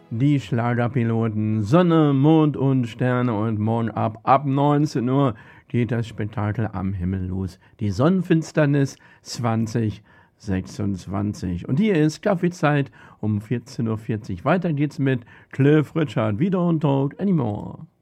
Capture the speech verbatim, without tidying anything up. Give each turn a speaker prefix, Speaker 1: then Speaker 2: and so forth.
Speaker 1: Die Schlagerpiloten Sonne, Mond und Sterne und morgen ab, ab neunzehn Uhr geht das Spektakel am Himmel los. Die Sonnenfinsternis zwanzig sechsundzwanzig. Und hier ist Kaffeezeit um vierzehn Uhr vierzig. Weiter geht's mit Cliff Richard, wieder und Talk Anymore.